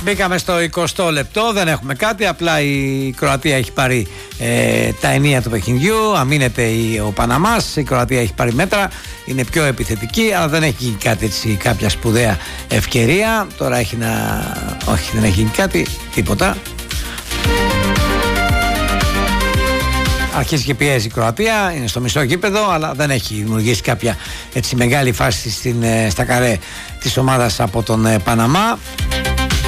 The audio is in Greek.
Μπήκαμε στο 20 λεπτό, δεν έχουμε κάτι. Απλά η Κροατία έχει πάρει τα ενία του παιχνιδιού. Αμήνεται ο Παναμάς. Η Κροατία έχει πάρει μέτρα. Είναι πιο επιθετική, αλλά δεν έχει γίνει κάτι έτσι, κάποια σπουδαία ευκαιρία. Τώρα έχει να. Όχι, δεν έχει γίνει κάτι, τίποτα. Αρχίζει και πιέζει η Κροατία, είναι στο μισό γήπεδο, αλλά δεν έχει δημιουργήσει κάποια έτσι μεγάλη φάση στα καρέ της ομάδας από τον Παναμά.